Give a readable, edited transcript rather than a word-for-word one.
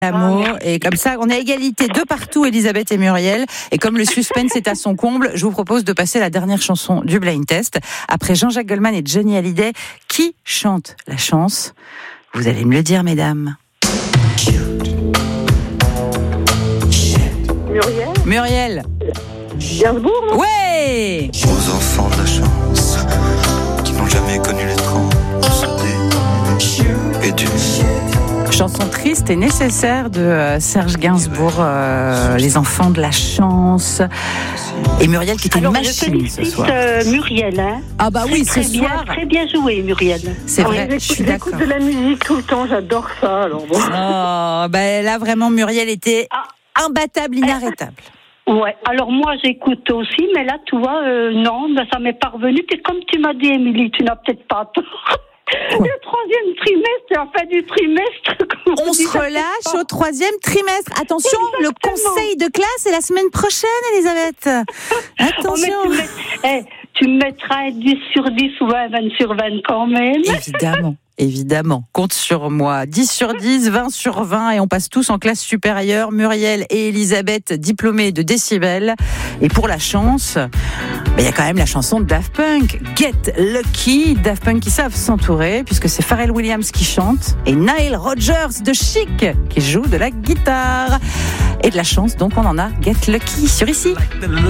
L'amour, et comme ça, on est à égalité de partout, Elisabeth et Muriel. Et comme le suspense est à son comble, je vous propose de passer la dernière chanson du Blind Test. Après Jean-Jacques Goldman et Johnny Hallyday, qui chante la chance? Vous allez me le dire, mesdames. Muriel. Gainsbourg, non? Ouais. Aux enfants de la chance, qui n'ont jamais connu les trans et du Chanson triste et nécessaire de Serge Gainsbourg, Les enfants de la chance. Et Muriel qui était une machine ce soir. Muriel, hein. Ah bah oui, ce très bien, soir. très bien joué, Muriel. C'est vrai, je suis d'accord. J'écoute de la musique tout le temps, j'adore ça. Alors bon. Oh, bah là vraiment Muriel était imbattable, inarrêtable. Ouais, alors moi j'écoute aussi, mais là tu vois, non, ça m'est pas revenu. Puis comme tu m'as dit, Émilie, tu n'as peut-être pas tort. Le 3e trimestre, la fin du trimestre. On se relâche au 3e trimestre. Attention, Exactement. le conseil de classe est la semaine prochaine, Elisabeth. Attention. Oh, tu me mettras 10 sur 10 ou 20 sur 20 quand même. Évidemment, compte sur moi. 10 sur 10, 20 sur 20 et on passe tous en classe supérieure. Muriel et Elisabeth, diplômées de Décibel. Et pour la chance, il y a quand même la chanson de Daft Punk, Get Lucky. Daft Punk qui savent s'entourer puisque c'est Pharrell Williams qui chante et Nile Rodgers de Chic qui joue de la guitare. Et de la chance, donc on en a Get Lucky sur ici.